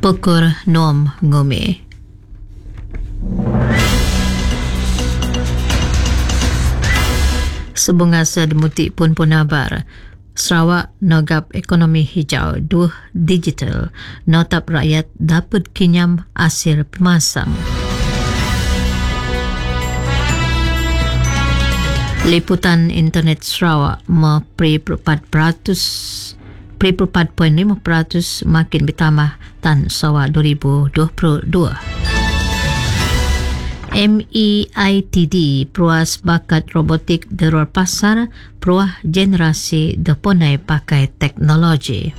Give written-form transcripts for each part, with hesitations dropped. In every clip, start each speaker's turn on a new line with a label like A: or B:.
A: Pukul Nom Ngumi. Sebungasa demutik pun punabar. Sarawak nogap ekonomi hijau 2 digital. Notap rakyat dapat kinyam hasil pemasang. Liputan internet Sarawak memperi 4.5% makin bertambah tahun Sarawak 2022. MEITD Peruas Bakat Robotik di luar pasar, peruah generasi deponai pakai teknologi.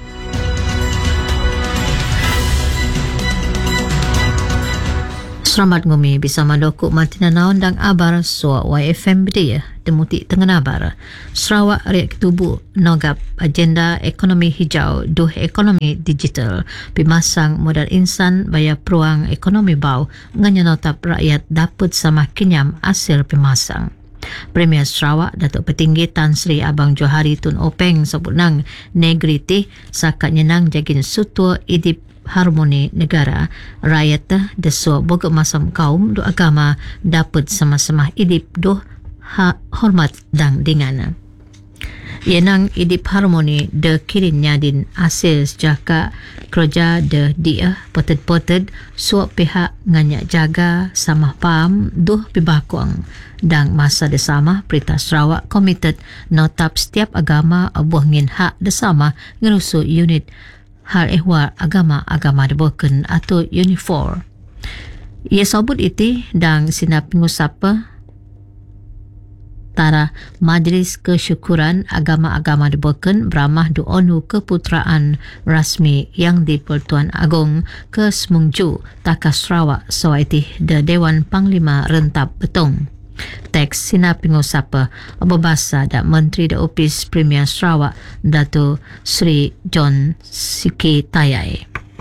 A: Selamat ngumi bisa mandokuk matina naon dang abar suak YFM dia demutik tengah abar. Sarawak riak tubuh nogap agenda ekonomi hijau 2 ekonomi digital pimasang modal insan baya peruang ekonomi bau nganya notap rakyat dapat sama kinyam hasil pimasang. Premier Sarawak Datuk Petinggi Tan Sri Abang Johari Tun Openg sebut nang negeri tih sakat nyenang jagin sutua idip harmoni negara rakyat desu boga masam kaum do agama dapat sama-sama idip do hormat dan dengan yenang idip harmoni de kirinnya din hasil sejaka kerja de dia potet-potet suap pihak nganyak jaga sama paham do pibakuang dan masa desama Perintah Sarawak komited notap setiap agama abuah ngin hak desama ngerusu unit hal ehwal agama dibawakan atau Unifor. Ia sebut itu dan sina pengusapa tara Majlis Kesyukuran Agama-Agama dibawakan beramah du onu keputeraan rasmi yang di Pertuan Agong ke Semungju Takas Sarawak sawaiti de Dewan Panglima Rentap Betong. Teks sina pengusapa berbahasa dan Menteri di Opis Premier Sarawak Dato' Sri John Siki Tayai.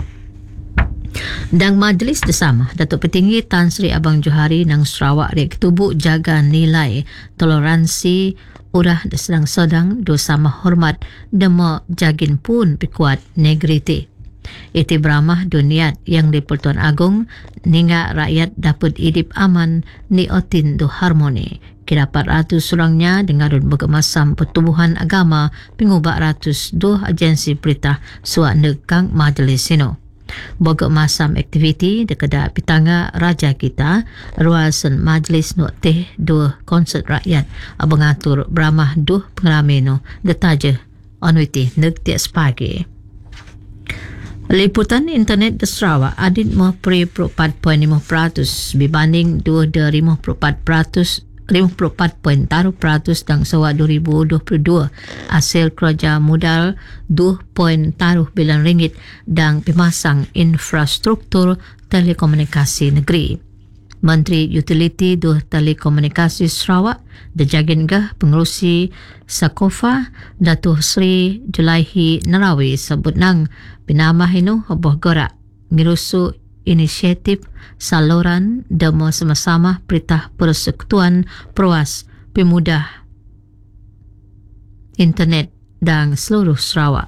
A: Dan majlis bersama Datuk Petinggi Tan Sri Abang Johari nang Sarawak rek tubuh jaga nilai toleransi urah sedang-sedang do sama hormat demo jagin pun pikuat negeri ti. Itu beramah duniat yang di Pertuan Agong hingga rakyat dapat hidup aman ni otin do harmoni. Kira 400 surangnya dengarun berkemasam pertubuhan agama pengubah ratus do agensi berita suat nekang majlis sino. Boga masam aktiviti dekedak pitanga raja kita ruasan majlis no teh do konsert rakyat abangatur beramah do pengeramino detaje onwiti nektiak sepagi. Liputan internet di Sarawak adit memperi 4.5% berbanding 54.3% dan Sarawak 2022 hasil kerja modal 2.3 bilion ringgit dan pemasang infrastruktur telekomunikasi negeri. Menteri Utiliti do Telekomunikasi Sarawak Dejagin Gah Pengerusi Sakofa Datuk Sri Julaihi Narawi sebut nang pinamah inu oboh gerak ngirusu inisiatif saluran demo sama-sama Perintah Persekutuan Peruas Pemudah Internet dan seluruh Sarawak.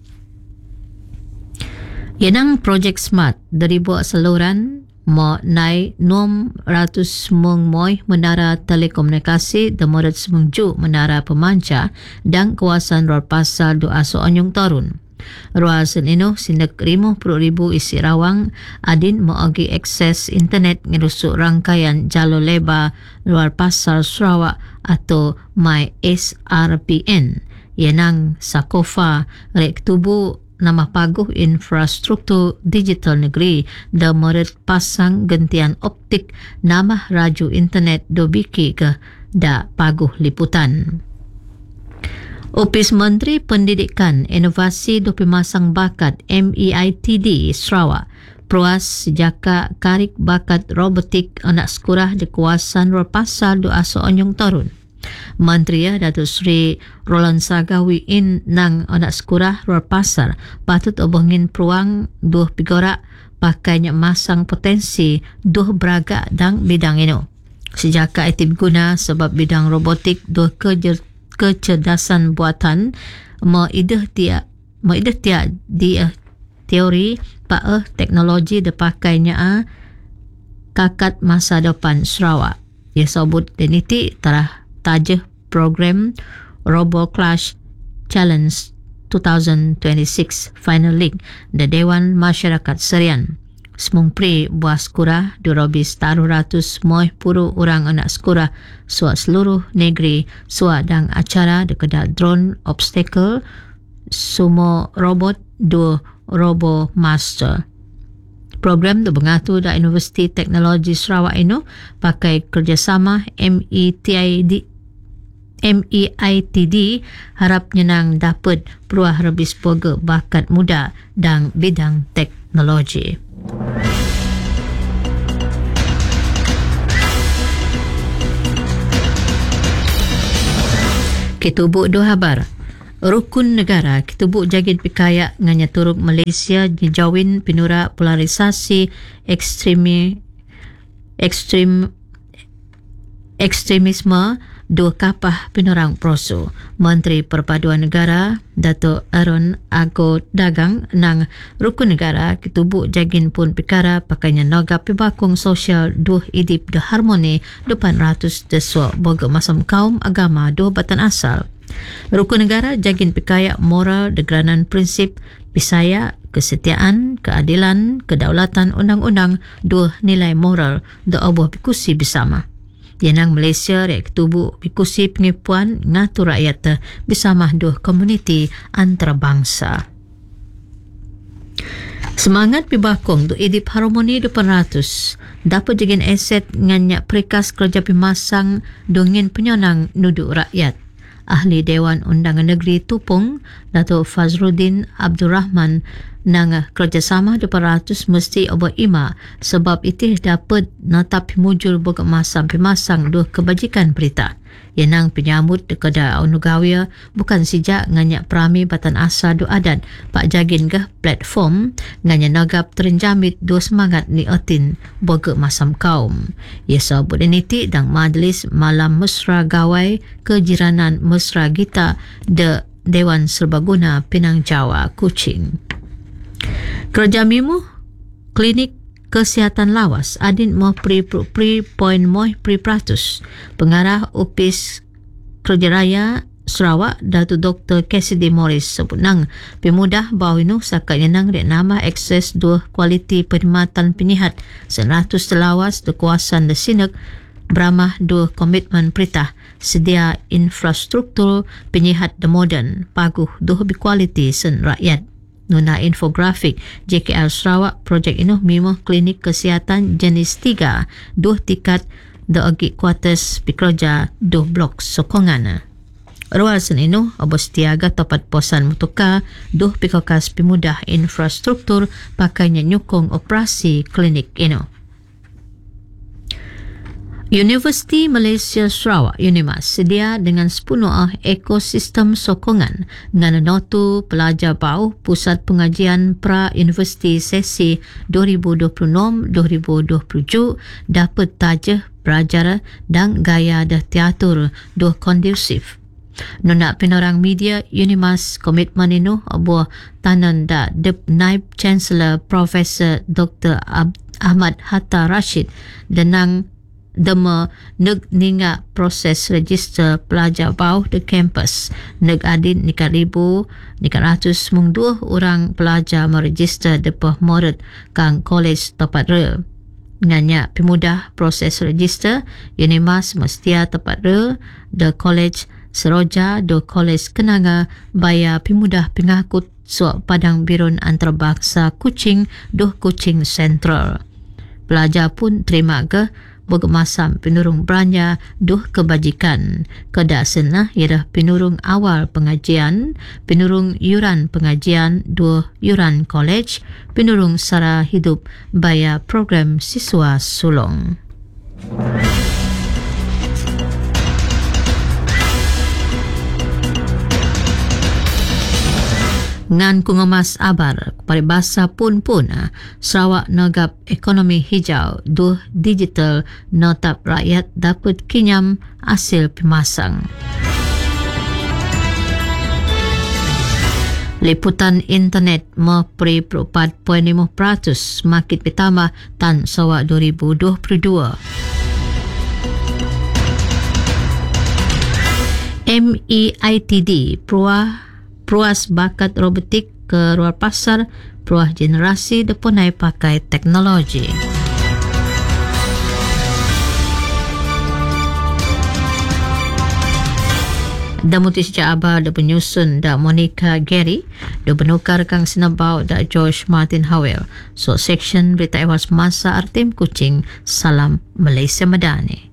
A: Yenang projek smart dari buat saluran mo naik 600 mengmoy menara telekomunikasi dan modet semengju menara pemancar dan kawasan luar pasar do aso onyong torun. Ruasan ino sinek 50,000 isi rawang adin moagi akses internet ngerusuk rangkaian jalur lebar luar pasar Sarawak atau MySRPN. Yenang Sakofa rek tubuh nama paguh infrastruktur digital negeri dan mered pasang gentian optik nama raju internet do biki ke da paguh liputan. Opis Menteri Pendidikan Inovasi do Pemasang Bakat MEITD Sarawak Peruas sejaka karik bakat robotik anak sekolah di kawasan luar pasar do aso onyong torun. Menteri Datuk Sri Roland Sagawi in nang anak sekolah luar pasar patut obongin peluang duh pigorak pakainya masang potensi duh beraga dan bidang ini. Sejak itu guna sebab bidang robotik duh kecerdasan buatan mau idah tiak dia teori teknologi dipakainya kakat masa depan Sarawak. Ia sebut deniti tarah tajah program Robo Clash Challenge 2026 Final League da Dewan Masyarakat Serian. Semung pri buah sekolah 200 moh puru orang anak sekolah suat seluruh negeri suat dan acara dekat drone obstacle sumo robot do robo master. Program tu mengatur da Universiti Teknologi Sarawak ini pakai kerjasama MEITD harap nyenang dapat peluah lebih sebagai bakat muda dan bidang teknologi. Kitubuk dua habar. Rukun negara kitubuk jagin pikaya nganya turuk Malaysia dijawin pinura polarisasi ekstremisme dua kapah pinurang proso. Menteri Perpaduan Negara Dato' Aaron Ago Dagang nang rukun negara kitubuk jagin pun pikara pakainya noga pibakong sosial duh idip de harmoni depan ratus deswa boga masam kaum agama dua batan asal. Rukun negara jagin pikaya moral degeranan prinsip pisaya, kesetiaan, keadilan, kedaulatan undang-undang dua nilai moral da oboh pikusi bersama. Yenang Malaysia rek tubuh pikusi pengipuan ngatur rakyat bersama dua komuniti antarabangsa. Semangat pibakong tu idip harmoni depan ratus dapat jagin aset nganyak perikas kerja pimasang dongin penyonang nuduk rakyat. Ahli Dewan Undangan Negeri Tupung Dato' Fazruddin Abdul Rahman nang kerjasama depan ratus mesti obat ima sebab itu dapat natap mujur boga masam pimasang dua kebajikan berita. Yenang penyambut dekada Aunugawia bukan sejak nganyak prami batan asa do adat pak jagin gah platform nganyak nagap terenjamit dua semangat ni otin boga masam kaum. Ia sabut niti dang majlis malam mesra gawai kejiranan mesra Gita de Dewan Serbaguna Penang Jawa Kuching. Kerja mimu klinik kesihatan lawas adin moh pri point moh pri pratus. Pengarah Opis Kerja Raya Sarawak Dato' Dr. Cassidy Morris sebut nang pemudah bahawa inu sakanya nang rek nama akses dua kualiti perkhidmatan penyihat 100 lawas de kuasaan de sinek beramah dua komitmen perintah sedia infrastruktur penyihat de moden paguh dua berkualiti sen rakyat. Nuna infografik JKL Sarawak projek ini mimo klinik kesihatan jenis 3 dua tingkat de agi kuartus pekerja dua blok sokongan. Ruasan ini obos tiaga tepat posan mutuka dua pikokas pemudah infrastruktur pakainya nyukung operasi klinik ini. Universiti Malaysia Sarawak UNIMAS sedia dengan sepenuh ekosistem sokongan dengan notu pelajar bau Pusat Pengajian Pra-Universiti Sesi 2026-2027 dapat tajah belajar dan gaya dah teatur dua kondusif. Nona penorang media UNIMAS komitmen ini abuah tanan da Naib Chancellor Profesor Dr. Ahmad Hatta Rashid denang dema neg ninga proses register pelajar bawah di kampus. Neg adin nikat ribu, nikat ratus mung 2 orang pelajar meregister depah murid kang kolej tepat re. Nganya pemudah proses register, UNIMAS mestia tepat re, de kolej Seroja, de kolej Kenanga, baya pemudah pengakut suak padang birun antarabangsa Kuching, doh Kuching Central. Pelajar pun terima ke bermasam penurung beranya duh kebajikan. Kedasenlah ialah penurung awal pengajian, penurung yuran pengajian, dua yuran kolej, penurung sara hidup baya program siswa sulung. Ngan kungemas abar paribasa pun Sarawak nagap ekonomi hijau duh digital notap rakyat dapat kinyam hasil pemasang. Liputan internet meperi 4.5% semakin bertambah tan sawak 2022. MEITD Pruas bakat robotik ke luar pasar, peruah generasi depunai pakai teknologi. Da mutis sejak abah da penyusun da Monica Gary da benukar kang sinabau da George Martin Howell. So section berita ewas masa Artem Kuching. Salam Malaysia Madani.